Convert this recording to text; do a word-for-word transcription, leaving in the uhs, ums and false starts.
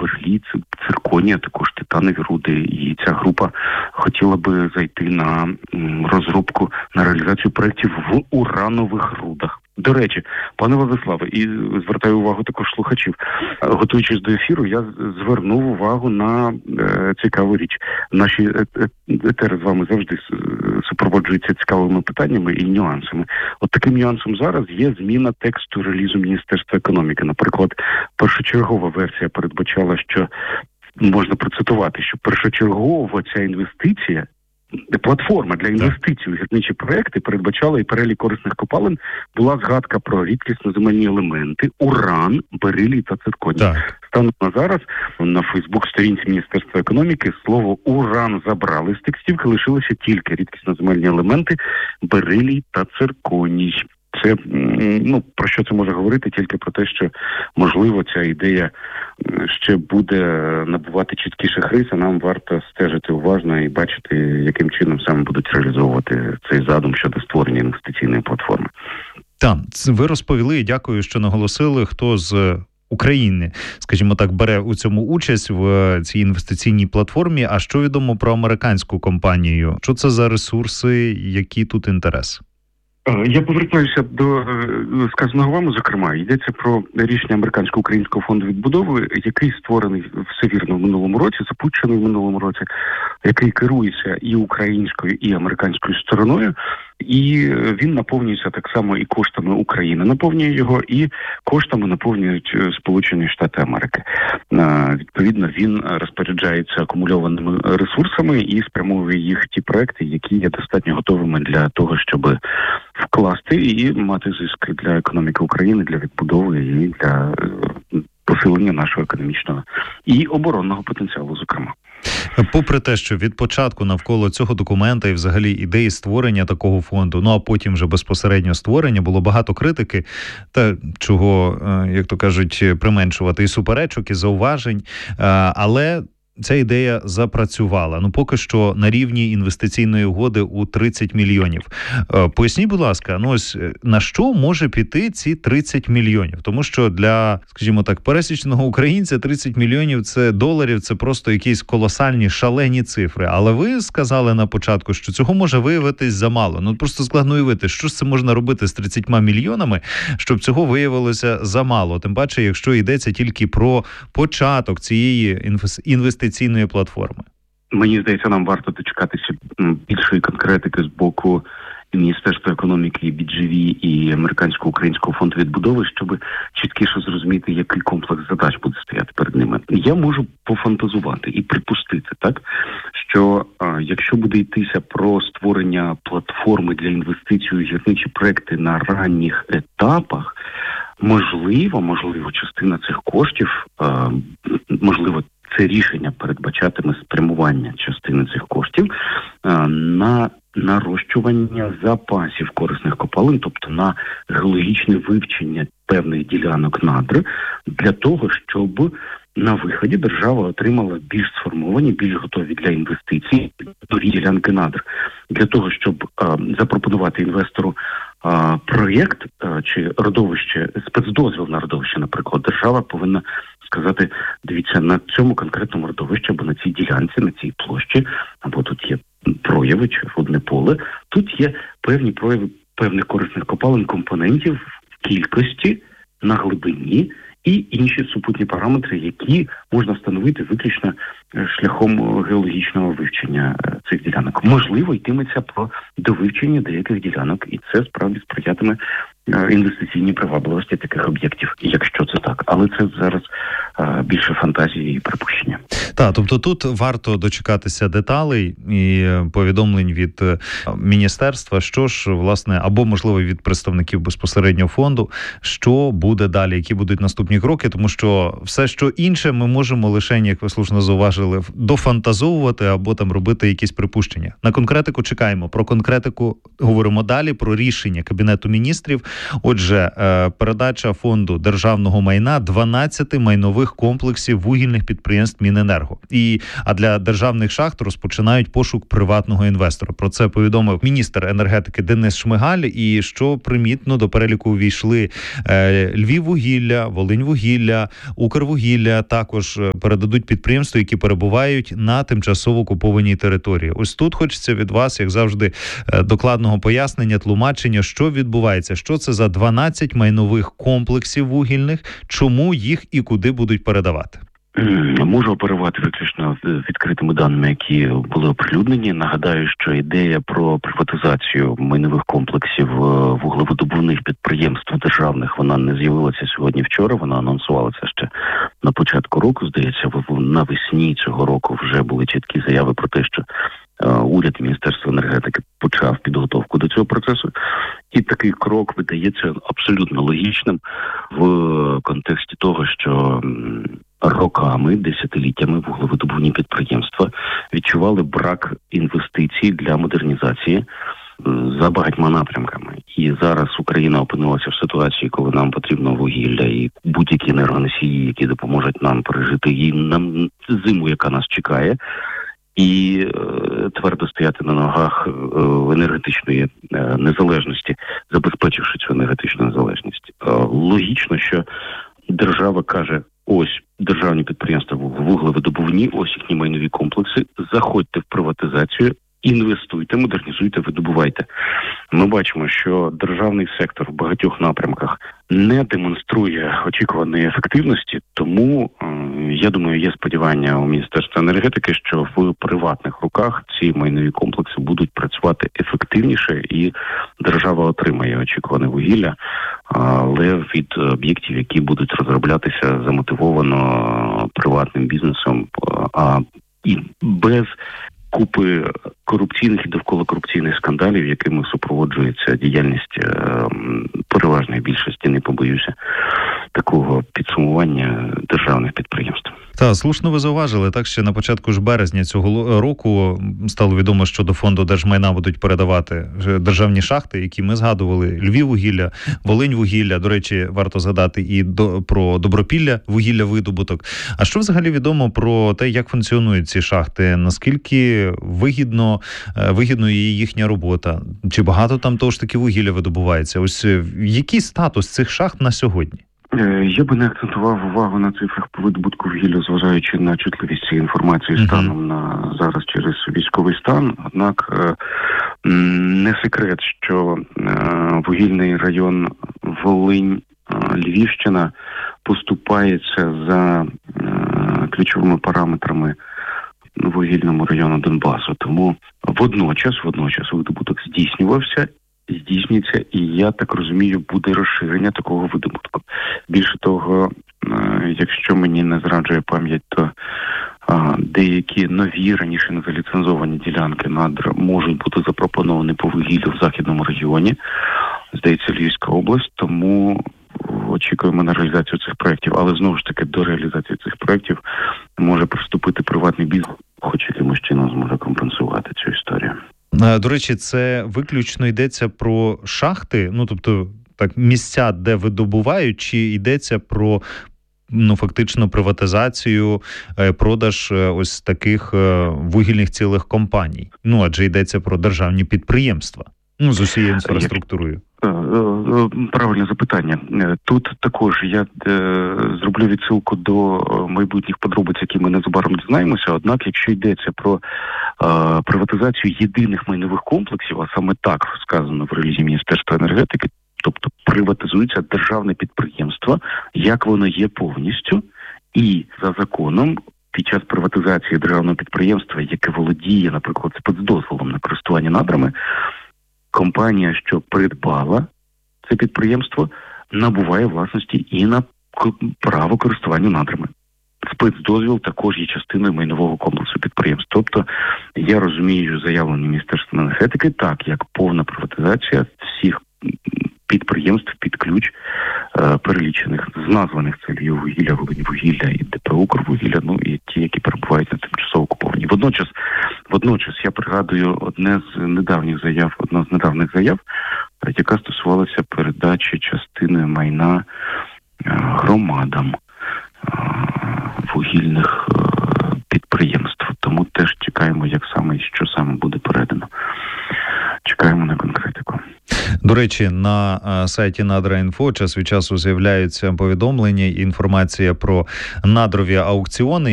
берліт, цирконія, також титанові руди. І ця група хотіла би зайти на розробку, на реалізацію проєктів в уранових рудах. До речі, пане Владиславе, і звертаю увагу також слухачів, готуючись до ефіру, я звернув увагу на е, цікаву річ. Наші етери з вами завжди супроводжуються цікавими питаннями і нюансами. От таким нюансом зараз є зміна тексту релізу Міністерства економіки. Наприклад, першочергова версія передбачала, що можна процитувати, що першочергово ця інвестиція, платформа для інвестицій у гірничі проекти передбачала і перелік корисних копалин, була згадка про рідкісноземельні елементи, уран, берилій та цирконій. Станом на зараз на Фейсбук-сторінці Міністерства економіки слово «уран» забрали з текстів, лишилися тільки рідкісноземельні елементи, берилій та цирконій. Це, ну, про що це може говорити? Тільки про те, що, можливо, ця ідея ще буде набувати чіткіших рис, а нам варто стежити уважно і бачити, яким чином саме будуть реалізовувати цей задум щодо створення інвестиційної платформи. Так, ви розповіли, і дякую, що наголосили, хто з України, скажімо так, бере у цьому участь в цій інвестиційній платформі. А що відомо про американську компанію? Що це за ресурси, які тут інтерес? Я повертаюся до сказаного вами, зокрема, йдеться про рішення Американсько-Українського фонду відбудови, який створений, все вірно, в минулому році, запущений в минулому році, який керується і українською, і американською стороною, і він наповнюється так само і коштами України, наповнює його, і коштами наповнюють Сполучені Штати Америки. Відповідно, він розпоряджається акумульованими ресурсами і спрямовує їх в ті проекти, які є достатньо готовими для того, щоб вкласти і мати зиск для економіки України, для відбудови і для посилення нашого економічного і оборонного потенціалу, зокрема. Попри те, що від початку навколо цього документа і взагалі ідеї створення такого фонду, ну а потім вже безпосередньо створення, було багато критики, та чого, як то кажуть, применшувати, і суперечок, і зауважень, але ця ідея запрацювала. Ну, поки що на рівні інвестиційної угоди у тридцять мільйонів. Поясніть, будь ласка, ну ось на що може піти ці тридцять мільйонів? Тому що для, скажімо так, пересічного українця тридцять мільйонів це доларів, це просто якісь колосальні, шалені цифри. Але ви сказали на початку, що цього може виявитись замало. Ну, просто складно уявити, що ж це можна робити з тридцятьма мільйонами, щоб цього виявилося замало. Тим паче, якщо йдеться тільки про початок цієї інвестиційної інвестиційної платформи. Мені здається, нам варто дочекатися більшої конкретики з боку Міністерства економіки, бі джі ві і Американсько-Українського фонду відбудови, щоб чіткіше зрозуміти, який комплекс задач буде стояти перед ними. Я можу пофантазувати і припустити, так, що а, якщо буде йтися про створення платформи для інвестицій у гірничі проекти на ранніх етапах, можливо, можливо, частина цих коштів, а, можливо, це рішення передбачатиме спрямування частини цих коштів а, на нарощування запасів корисних копалин, тобто на геологічне вивчення певних ділянок надр, для того, щоб на виході держава отримала більш сформовані, більш готові для інвестицій нові ділянки надр. Для того, щоб а, запропонувати інвестору а, проєкт а, чи родовище, спецдозвіл на родовище, наприклад, держава повинна сказати, дивіться, на цьому конкретному родовищі або на цій ділянці, на цій площі, або тут є прояви чи рудне поле, тут є певні прояви певних корисних копалин, компонентів в кількості, на глибині і інші супутні параметри, які можна встановити виключно шляхом геологічного вивчення цих ділянок. Можливо, йтиметься про довивчення деяких ділянок, і це справді сприятиме інвестиційній привабливості таких об'єктів, якщо це так. Але це зараз а, більше фантазії і припущення. Так, тобто тут варто дочекатися деталей і повідомлень від міністерства, що ж, власне, або, можливо, від представників безпосередньо фонду, що буде далі, які будуть наступні кроки, тому що все, що інше, ми можемо лише, як ви слушно зауважили, дофантазовувати або там робити якісь припущення. На конкретику чекаємо. Про конкретику говоримо далі, про рішення Кабінету міністрів, Отже, передача фонду державного майна дванадцяти майнових комплексів вугільних підприємств Міненерго. І, а для державних шахт розпочинають пошук приватного інвестора. Про це повідомив міністр енергетики Денис Шмигаль. І що примітно, до переліку увійшли Львіввугілля, Волиньвугілля, Укрвугілля. Також передадуть підприємства, які перебувають на тимчасово окупованій території. Ось тут хочеться від вас, як завжди, докладного пояснення, тлумачення, що відбувається, що це за дванадцять майнових комплексів вугільних, чому їх і куди будуть передавати. Можу оперувати виключно відкритими даними, які були оприлюднені. Нагадаю, що ідея про приватизацію майнових комплексів вуглевидобувних підприємств державних, вона не з'явилася сьогодні-вчора, вона анонсувалася ще на початку року. Здається, навесні цього року вже були чіткі заяви про те, що уряд і Міністерство енергетики почав підготовку до цього процесу. І такий крок видається абсолютно логічним в контексті того, що роками, десятиліттями вуглевидобувні підприємства відчували брак інвестицій для модернізації за багатьма напрямками. І зараз Україна опинилася в ситуації, коли нам потрібно вугілля і будь-які енергоносії, які допоможуть нам пережити її нам зиму, яка нас чекає, і е, твердо стояти на ногах е, енергетичної е, незалежності, забезпечивши цю енергетичну незалежність. Е, логічно, що держава каже: ось державні підприємства вуглевидобувні, ось їхні майнові комплекси, заходьте в приватизацію, інвестуйте, модернізуйте, видобувайте. Ми бачимо, що державний сектор в багатьох напрямках не демонструє очікуваної ефективності, тому, я думаю, є сподівання у Міністерства енергетики, що в приватних руках ці майнові комплекси будуть працювати ефективніше і держава отримає очікуване вугілля, але від об'єктів, які будуть розроблятися замотивовано приватним бізнесом, а і без купи корупційних і довкола корупційних скандалів, якими супроводжується діяльність е, переважної більшості, не побоюся такого підсумування державних підприємств. Та, слушно ви зауважили, так ще на початку ж березня цього року стало відомо, що до фонду держмайна будуть передавати державні шахти, які ми згадували: Львіввугілля, Волиньвугілля. До речі, варто згадати і до, про Добропілля вугілля видобуток. А що взагалі відомо про те, як функціонують ці шахти? Наскільки вигідно, вигідно є їхня робота? Чи багато там того ж таки вугілля видобувається? Ось який статус цих шахт на сьогодні? Я би не акцентував увагу на цифрах по видобутку вугілля, зважаючи на чутливість цієї інформації uh-huh. станом на зараз через військовий стан. Однак не секрет, що вугільний район Волинь, Львівщина поступається за ключовими параметрами вугільному району Донбасу. Тому водночас, водночас видобуток здійснювався, здійснюється, і, я так розумію, буде розширення такого видобутку. Більше того, якщо мені не зраджує пам'ять, то деякі нові, раніше не заліцензовані ділянки надр можуть бути запропоновані по вугіллю в Західному регіоні, здається, Львівська область, тому очікуємо на реалізацію цих проєктів. Але, знову ж таки, до реалізації цих проєктів може приступити приватний бізнес, хоч якимось чином зможе компенсувати цю історію. До речі, це виключно йдеться про шахти, ну, тобто, так, місця, де видобувають, чи йдеться про, ну, фактично приватизацію, продаж ось таких вугільних цілих компаній? Ну, адже йдеться про державні підприємства, ну, з усією інфраструктурою. Правильне запитання. Тут також я е, зроблю відсилку до майбутніх подробиць, які ми незабаром дізнаємося. Однак, якщо йдеться про е, приватизацію єдиних майнових комплексів, а саме так сказано в релізі Міністерства енергетики, тобто приватизується державне підприємство, як воно є повністю, і за законом під час приватизації державного підприємства, яке володіє, наприклад, спецдозволом на користування надрами, компанія, що придбала це підприємство, набуває власності і на право користування надрами. Спецдозвіл також є частиною майнового комплексу підприємств. Тобто, я розумію заявлення Міністерства енергетики так, як повна приватизація всіх підприємств під ключ, е, перелічених, з названих це Львіввугілля, Волиньвугілля і ДП «Укрвугілля», ну і ті, які перебувають на тимчасово окуповані. Водночас, водночас я пригадую одне з недавніх заяв, одна з недавніх заяв яка стосувалася передачі частини майна громадам вугільних підприємств. Тому теж чекаємо, як саме і що саме буде передано. Чекаємо на конкретику. До речі, на сайті Надра.Інфо час від часу з'являються повідомлення і інформація про надрові аукціони,